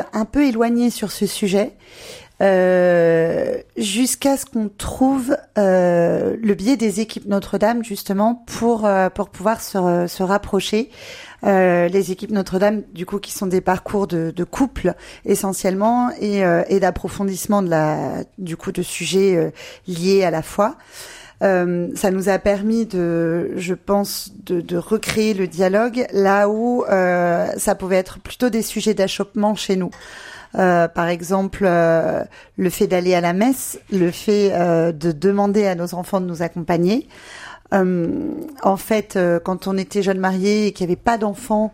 un peu éloigné sur ce sujet. Jusqu'à ce qu'on trouve le biais des équipes Notre-Dame justement pour pouvoir se rapprocher. Les équipes Notre-Dame du coup qui sont des parcours de couple essentiellement et d'approfondissement de sujets liés à la foi. Ça nous a permis je pense de recréer le dialogue là où ça pouvait être plutôt des sujets d'achoppement chez nous. Par exemple, le fait d'aller à la messe, le fait de demander à nos enfants de nous accompagner. En fait, quand on était jeunes mariés et qu'il n'y avait pas d'enfants,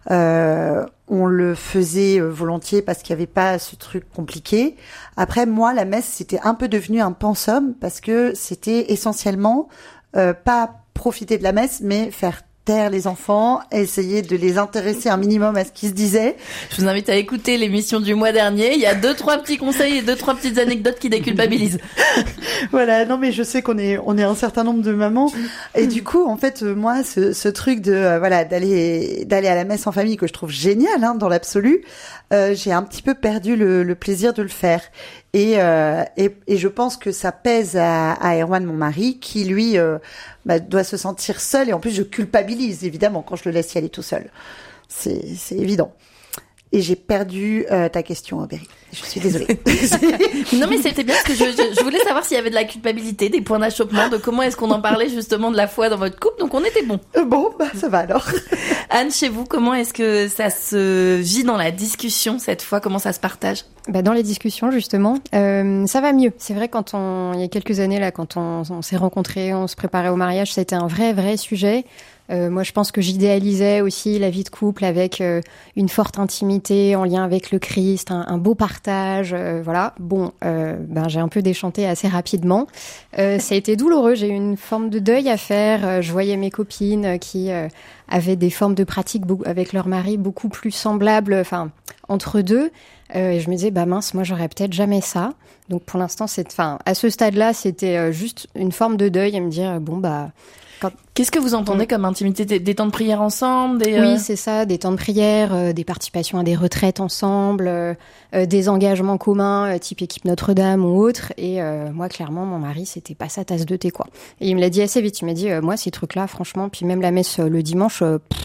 on le faisait volontiers parce qu'il n'y avait pas ce truc compliqué. Après, moi, la messe, c'était un peu devenu un pensum parce que c'était essentiellement pas profiter de la messe, mais faire taire les enfants, essayer de les intéresser un minimum à ce qui se disait. Je vous invite à écouter l'émission du mois dernier. Il y a 2-3 petits conseils et 2-3 petites anecdotes qui déculpabilisent. Voilà, non mais je sais qu'on est un certain nombre de mamans et du coup en fait moi ce truc de d'aller à la messe en famille que je trouve génial dans l'absolu, j'ai un petit peu perdu le plaisir de le faire. Et je pense que ça pèse à Erwan, mon mari, qui lui doit se sentir seul. Et en plus, je culpabilise évidemment quand je le laisse y aller tout seul. C'est évident. Et j'ai perdu ta question, Aubéry. Je suis désolée. Non, mais c'était bien parce que je voulais savoir s'il y avait de la culpabilité, des points d'achoppement, de comment est-ce qu'on en parlait justement de la foi dans votre couple. Donc on était bon. Bon, ça va alors. Anne, chez vous, comment est-ce que ça se vit dans la discussion cette fois? Comment ça se partage? Dans les discussions, justement, ça va mieux. C'est vrai, il y a quelques années, là, quand on s'est rencontrés, on se préparait au mariage, c'était un vrai sujet. Moi, je pense que j'idéalisais aussi la vie de couple avec une forte intimité en lien avec le Christ, un beau partage, voilà. Bon, j'ai un peu déchanté assez rapidement. Ça a été douloureux. J'ai eu une forme de deuil à faire. Je voyais mes copines qui avaient des formes de pratique avec leur mari beaucoup plus semblables, entre deux. Et je me disais, mince, moi, j'aurais peut-être jamais ça. Donc, pour l'instant, à ce stade-là, c'était juste une forme de deuil à me dire, Qu'est-ce que vous entendez comme intimité? Des temps de prière ensemble? Oui, c'est ça, des temps de prière, des participations à des retraites ensemble, des engagements communs, type équipe Notre-Dame ou autre. Et moi, clairement, mon mari, c'était pas sa tasse de thé, quoi. Et il me l'a dit assez vite. Il m'a dit, moi, ces trucs-là, franchement, puis même la messe le dimanche,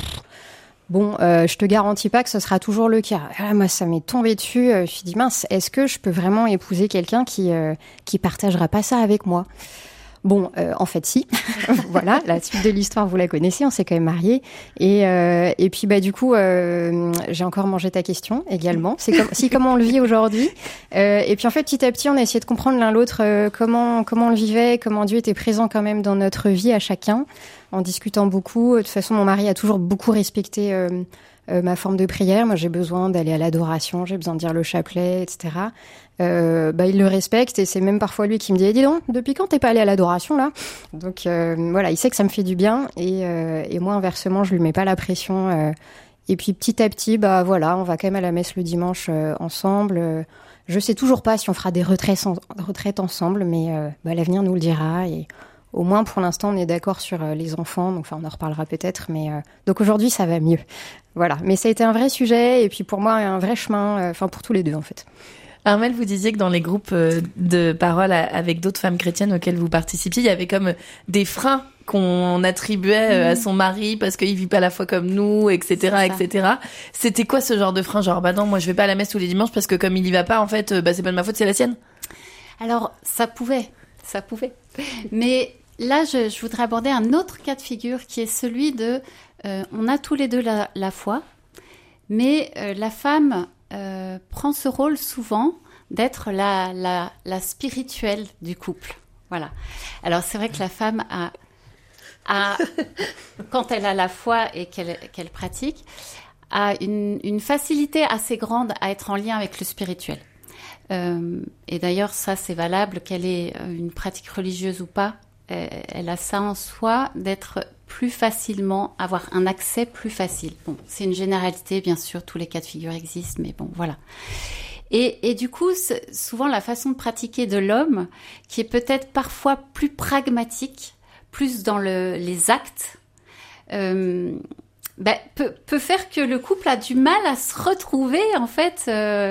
je te garantis pas que ce sera toujours le cas. Ah, moi, ça m'est tombé dessus. Je me suis dit, mince, est-ce que je peux vraiment épouser quelqu'un qui partagera pas ça avec moi? Bon, en fait, si. Voilà, la suite de l'histoire, vous la connaissez, on s'est quand même mariés. Et puis, du coup, j'ai encore mangé ta question également. C'est comment on le vit aujourd'hui. Et puis, en fait, petit à petit, on a essayé de comprendre l'un l'autre comment on le vivait, comment Dieu était présent quand même dans notre vie à chacun, en discutant beaucoup. De toute façon, mon mari a toujours beaucoup respecté ma forme de prière. Moi, j'ai besoin d'aller à l'adoration, j'ai besoin de dire le chapelet, etc. Il le respecte et c'est même parfois lui qui me dit dis donc, depuis quand t'es pas allé à l'adoration là? Donc voilà, il sait que ça me fait du bien et moi inversement je lui mets pas la pression et puis petit à petit on va quand même à la messe le dimanche ensemble. Je sais toujours pas si on fera des retraites ensemble, mais l'avenir nous le dira et au moins pour l'instant on est d'accord sur les enfants, donc on en reparlera peut-être, mais donc aujourd'hui ça va mieux. Voilà, mais ça a été un vrai sujet et puis pour moi un vrai chemin, pour tous les deux en fait. Armelle, vous disiez que dans les groupes de parole avec d'autres femmes chrétiennes auxquels vous participiez, il y avait comme des freins qu'on attribuait à son mari parce qu'il vit pas la foi comme nous, etc., etc. C'était quoi ce genre de frein? Genre, non, moi je vais pas à la messe tous les dimanches parce que comme il y va pas, en fait, c'est pas de ma faute, c'est la sienne. Alors, ça pouvait. Mais là, je voudrais aborder un autre cas de figure qui est celui de, on a tous les deux la foi, mais la femme prend ce rôle souvent d'être la spirituelle du couple. Voilà. Alors c'est vrai que la femme a quand elle a la foi et qu'elle pratique, a une facilité assez grande à être en lien avec le spirituel. Et d'ailleurs ça c'est valable qu'elle ait une pratique religieuse ou pas. Elle a ça en soi d'être plus facilement, avoir un accès plus facile. Bon, c'est une généralité, bien sûr, tous les cas de figure existent, mais bon, voilà. Et du coup, souvent la façon de pratiquer de l'homme, qui est peut-être parfois plus pragmatique, plus dans les actes, peut faire que le couple a du mal à se retrouver, en fait,